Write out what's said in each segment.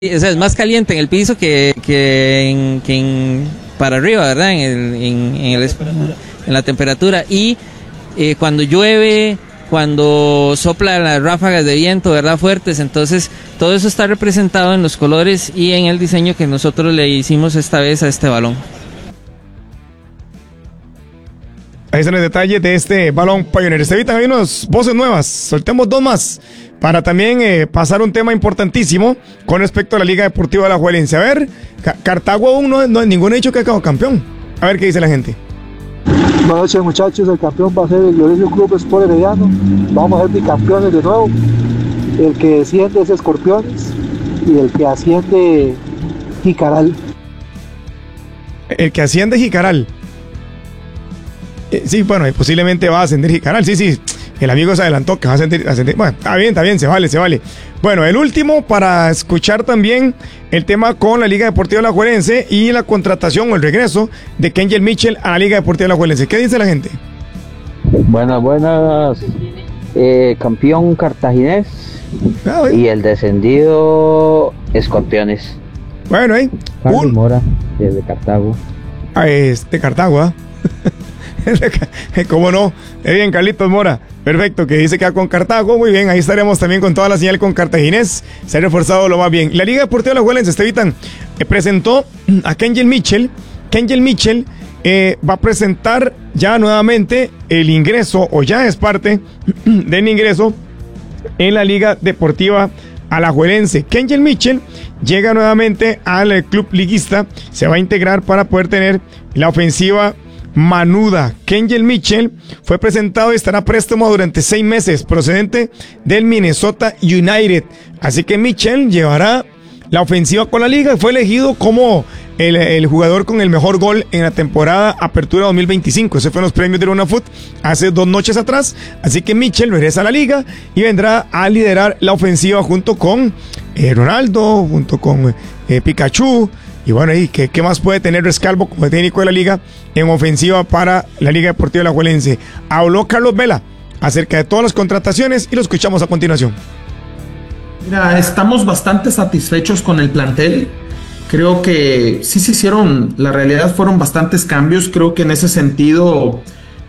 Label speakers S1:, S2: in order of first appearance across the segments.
S1: O sea, es más caliente en el piso que para arriba, ¿verdad? En la temperatura. Y cuando llueve, cuando sopla las ráfagas de viento, ¿verdad? Fuertes, entonces todo eso está representado en los colores y en el diseño que nosotros le hicimos esta vez a este balón.
S2: Ahí están los detalles de este balón Pioneer. Estevitan, hay unas voces nuevas. Soltemos dos más para también pasar un tema importantísimo con respecto a la Liga Deportiva Alajuelense. A ver, Cartago aún no ningún ha dicho que ha quedado campeón. A ver qué dice la gente.
S3: Buenas noches, muchachos. El campeón va a ser el Glorioso Club Sport Herediano. Vamos a ser bicampeones de nuevo. El que desciende es Escorpiones y el que asciende Jicaral.
S2: El que asciende Jicaral. Sí, bueno, posiblemente va a ascender Jicaral. Sí, el amigo se adelantó que va a ascender. Bueno, está bien, se vale. Bueno, el último para escuchar también el tema con la Liga Deportiva Alajuelense y la contratación o el regreso de Kenjel Mitchell a la Liga Deportiva Alajuelense. ¿Qué dice la gente?
S4: Buenas. Campeón cartaginés y el descendido Escorpiones.
S2: Bueno,
S4: Carlos Mora, desde Cartago.
S2: De Cartago, ¿ah? ¿Cómo no? Bien, Carlitos Mora. Perfecto, que dice que va con Cartago. Muy bien, ahí estaremos también con toda la señal con Cartaginés. Se ha reforzado lo más bien. La Liga Deportiva Alajuelense, Estevitan, presentó a Kenjel Mitchell. Kenjel Mitchell va a presentar ya nuevamente el ingreso, o ya es parte del ingreso en la Liga Deportiva Alajuelense. Kenjel Mitchell llega nuevamente al club liguista. Se va a integrar para poder tener la ofensiva manuda. Kenjel Mitchell fue presentado y estará a préstamo durante 6 meses, procedente del Minnesota United. Así que Mitchell llevará la ofensiva con la liga y fue elegido como el jugador con el mejor gol en la temporada Apertura 2025. Ese fue en los premios de Runafoot hace 2 noches atrás. Así que Mitchell regresa a la liga y vendrá a liderar la ofensiva junto con Ronaldo, junto con Pikachu. Y bueno, ¿y qué más puede tener Rescalvo como técnico de la liga en ofensiva para la Liga Deportiva Alajuelense? Habló Carlos Vela acerca de todas las contrataciones y lo escuchamos a continuación.
S5: Mira, estamos bastante satisfechos con el plantel. Creo que sí se hicieron, la realidad fueron bastantes cambios. Creo que en ese sentido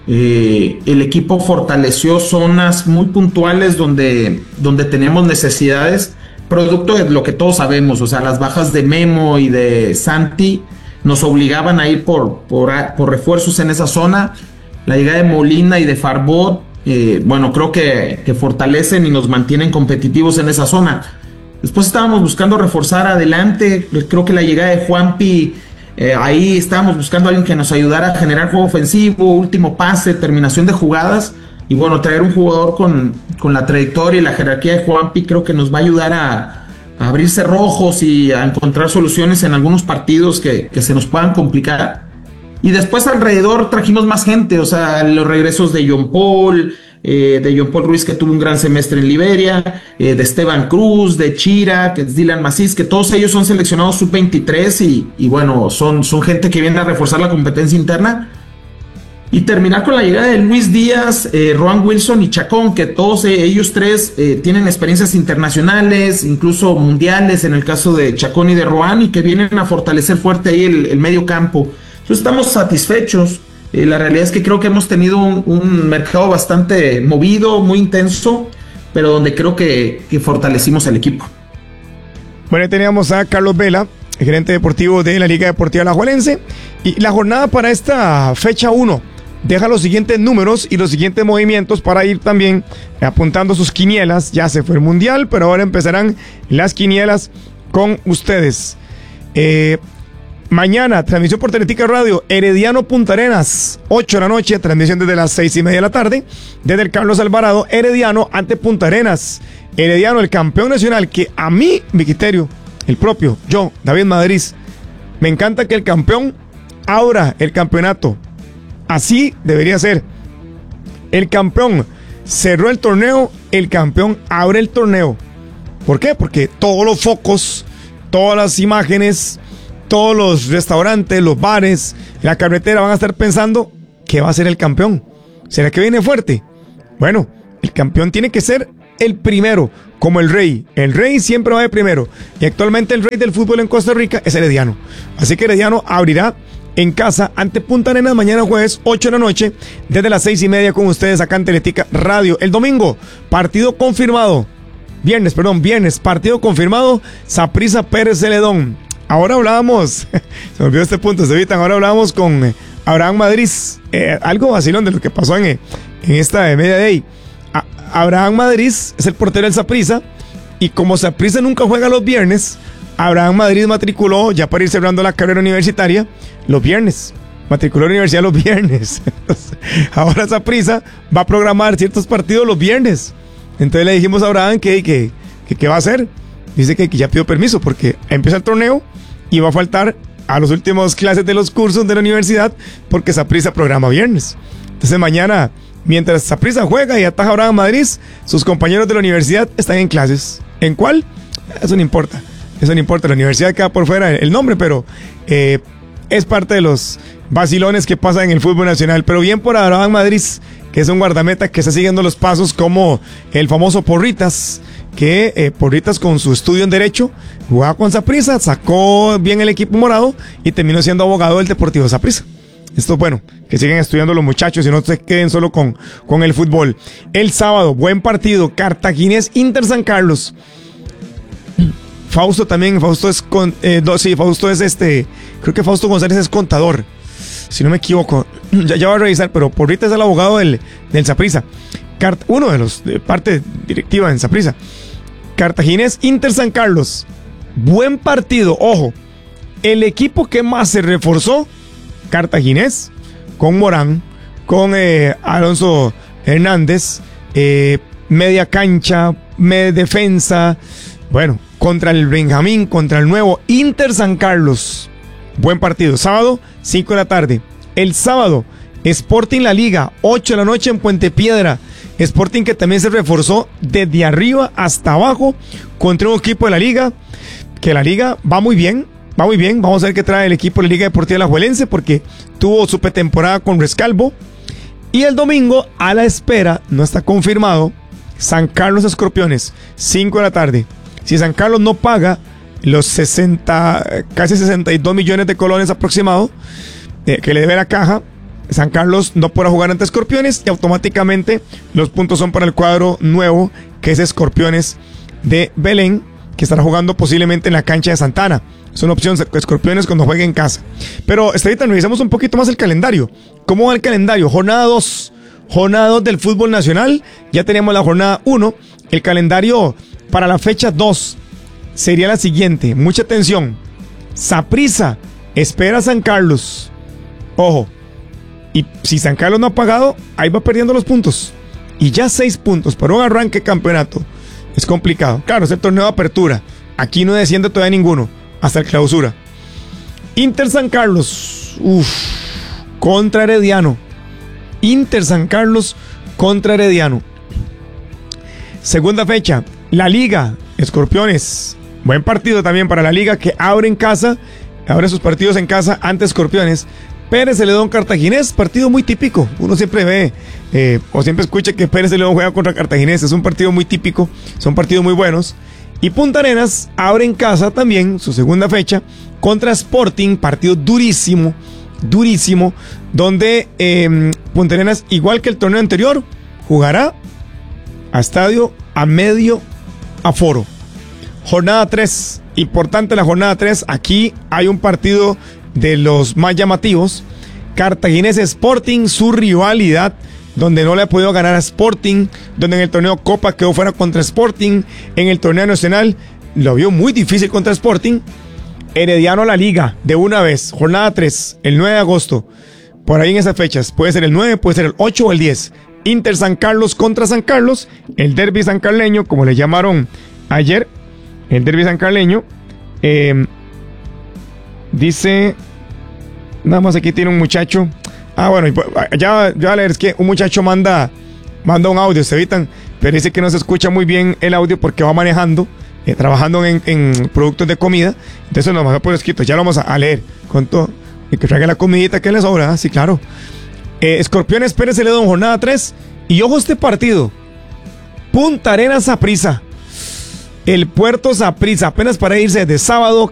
S5: el equipo fortaleció zonas muy puntuales donde tenemos necesidades. Producto de lo que todos sabemos, o sea, las bajas de Memo y de Santi nos obligaban a ir por refuerzos en esa zona. La llegada de Molina y de Farbot, bueno, creo que fortalecen y nos mantienen competitivos en esa zona. Después estábamos buscando reforzar adelante. Creo que la llegada de Juanpi, ahí estábamos buscando a alguien que nos ayudara a generar juego ofensivo, último pase, terminación de jugadas. Y bueno, traer un jugador con la trayectoria y la jerarquía de Juanpi creo que nos va a ayudar a abrir cerrojos y a encontrar soluciones en algunos partidos que se nos puedan complicar. Y después alrededor trajimos más gente, o sea, los regresos de John Paul Ruiz, que tuvo un gran semestre en Liberia, de Esteban Cruz, de Chira, que es Dylan Macís, que todos ellos son seleccionados sub-23 y bueno, son gente que viene a reforzar la competencia interna. Y terminar con la llegada de Luis Díaz, Roan Wilson y Chacón, que todos ellos tres tienen experiencias internacionales, incluso mundiales en el caso de Chacón y de Roan, y que vienen a fortalecer fuerte ahí el medio campo. Entonces estamos satisfechos. La realidad es que creo que hemos tenido un mercado bastante movido, muy intenso, pero donde creo que fortalecimos el equipo.
S2: Bueno, teníamos a Carlos Vela, el gerente deportivo de la Liga Deportiva Alajuelense, y la jornada para esta fecha 1 deja los siguientes números y los siguientes movimientos para ir también apuntando sus quinielas. Ya se fue el Mundial, pero ahora empezarán las quinielas con ustedes. Mañana, transmisión por Teletica Radio, Herediano Punta Arenas, 8 de la noche, transmisión desde las 6:30 de la tarde, desde el Carlos Alvarado, Herediano ante Punta Arenas. Herediano, el campeón nacional, que a mí, mi criterio, el propio, yo, David Madrid, me encanta que el campeón abra el campeonato. Así debería ser. El campeón cerró el torneo, el campeón abre el torneo. ¿Por qué? Porque todos los focos, todas las imágenes, todos los restaurantes, los bares, la carretera van a estar pensando ¿qué va a ser el campeón? ¿Será que viene fuerte? Bueno, el campeón tiene que ser el primero, como el rey. El rey siempre va de primero. Y actualmente el rey del fútbol en Costa Rica es Herediano. Así que Herediano abrirá en casa ante Punta Arenas mañana jueves 8 de la noche desde las 6:30 con ustedes acá en Teletica Radio. El domingo, partido confirmado. Viernes, partido confirmado. Saprissa Pérez Celedón. Ahora hablábamos, se me olvidó este punto, se evitan. Ahora hablábamos con Abraham Madrid, algo vacilón de lo que pasó en esta Media Day. Abraham Madrid es el portero del Saprissa, y como Saprissa nunca juega los viernes, Abraham Madrid matriculó, ya para ir cerrando la carrera universitaria, los viernes. Matriculó a la universidad los viernes. Ahora Saprissa va a programar ciertos partidos los viernes. Entonces le dijimos a Abraham que qué va a hacer. Dice que ya pidió permiso porque empieza el torneo y va a faltar a las últimas clases de los cursos de la universidad porque Saprissa programa viernes. Entonces mañana, mientras Saprissa juega y ataja a Abraham Madrid, sus compañeros de la universidad están en clases. ¿En cuál? Eso no importa. La universidad queda por fuera el nombre, pero es parte de los vacilones que pasan en el fútbol nacional. Pero bien por Abraham Madrid, que es un guardameta que está siguiendo los pasos como el famoso Porritas, que Porritas con su estudio en Derecho jugaba con Saprissa, sacó bien el equipo morado y terminó siendo abogado del Deportivo Saprissa. Esto es bueno, que sigan estudiando los muchachos y no se queden solo con el fútbol. El sábado, buen partido, Cartaginés Inter San Carlos. Fausto también, Fausto es creo que Fausto González es contador, si no me equivoco, ya voy a revisar, pero Porritas es el abogado del Saprissa, uno de los de parte directiva en Saprissa. Cartaginés Inter San Carlos, buen partido, ojo, el equipo que más se reforzó, Cartaginés, con Morán, con Alonso Hernández, media cancha, defensa, bueno, contra el Benjamín, contra el nuevo Inter San Carlos. Buen partido. Sábado, 5 de la tarde. El sábado, Sporting La Liga, 8 de la noche en Puente Piedra. Sporting que también se reforzó desde arriba hasta abajo contra un equipo de la Liga, que la Liga va muy bien. Vamos a ver qué trae el equipo de la Liga Deportiva Alajuelense, porque tuvo su pretemporada con Rescalvo. Y el domingo, a la espera, no está confirmado, San Carlos Escorpiones, 5 de la tarde. Si San Carlos no paga los casi 62 millones de colones aproximado que le debe la caja, San Carlos no podrá jugar ante Escorpiones y automáticamente los puntos son para el cuadro nuevo, que es Escorpiones de Belén, que estará jugando posiblemente en la cancha de Santana. Es una opción Escorpiones cuando juegue en casa. Pero ahorita revisamos un poquito más el calendario. ¿Cómo va el calendario? Jornada 2 del fútbol nacional. Ya tenemos la jornada 1. El calendario para la fecha 2 sería la siguiente. Mucha atención. Saprissa espera a San Carlos. Ojo. Y si San Carlos no ha pagado, ahí va perdiendo los puntos. Y ya 6 puntos para un arranque de campeonato es complicado. Claro, es el torneo de apertura. Aquí no desciende todavía ninguno hasta el clausura. Inter San Carlos. Contra Herediano. Inter San Carlos contra Herediano. Segunda fecha, la Liga, Escorpiones. Buen partido también para la Liga, que abre sus partidos en casa ante Escorpiones. Pérez Celedón Cartaginés, partido muy típico. Uno siempre ve o siempre escucha que Pérez Celedón juega contra Cartaginés. Es un partido muy típico, son partidos muy buenos. Y Punta Arenas abre en casa también su segunda fecha contra Sporting, partido durísimo, donde Punta Arenas, igual que el torneo anterior, jugará a estadio a medio aforo. Jornada 3, importante la jornada 3, aquí hay un partido de los más llamativos. Cartaginés Sporting, su rivalidad, donde no le ha podido ganar a Sporting, donde en el torneo Copa quedó fuera contra Sporting, en el torneo nacional lo vio muy difícil contra Sporting. Herediano La Liga, de una vez, jornada 3, el 9 de agosto, por ahí en esas fechas, puede ser el 9, puede ser el 8 o el 10. Inter San Carlos contra San Carlos, el derbi sancarleño, como le llamaron ayer, el derbi sancarleño. Dice, nada más aquí tiene un muchacho. Bueno, ya voy a leer, es que un muchacho manda un audio, se evitan, pero dice que no se escucha muy bien el audio porque va manejando, trabajando en productos de comida. Entonces nos va por escrito, ya lo vamos a leer con todo, y que traiga la comidita que le sobra, sí, claro. Escorpiones Pérez Celedón, jornada 3, y ojo este partido, Punta Arenas Saprissa. El Puerto Saprissa, apenas para irse de sábado